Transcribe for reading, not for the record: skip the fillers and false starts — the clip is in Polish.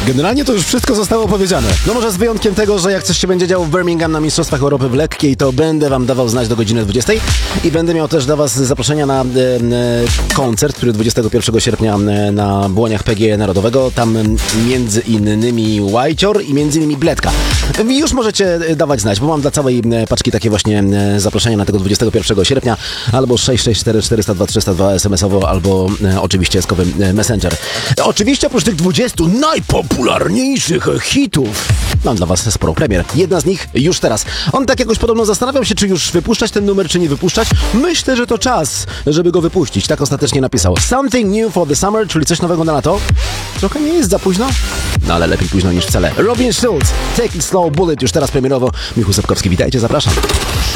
Generalnie to już wszystko zostało powiedziane. No może z wyjątkiem tego, że jak coś się będzie działo w Birmingham na Mistrzostwach Europy w lekkiej, to będę wam dawał znać do godziny 20 i będę miał też dla was zaproszenia na koncert, który 21 sierpnia na Błoniach PGE Narodowego. Tam między innymi Łajcior i między innymi Bledka. Już możecie dawać znać, bo mam dla całej paczki takie właśnie zaproszenia na tego 21 sierpnia albo 664 402 302 SMS-owo, albo oczywiście skowy Messenger. Oczywiście oprócz tych 20 najpopularniejszych hitów mam dla was sporo premier. Jedna z nich już teraz. On tak jakoś podobno zastanawiał się, czy już wypuszczać ten numer, czy nie wypuszczać. Myślę, że to czas, żeby go wypuścić. Tak ostatecznie napisał. Something new for the summer, czyli coś nowego na lato. Trochę nie jest za późno, no ale lepiej późno niż wcale. Robin Schulz, Take It Slow, Bullet, już teraz premierowo. Michał Sepkowski, witajcie, zapraszam.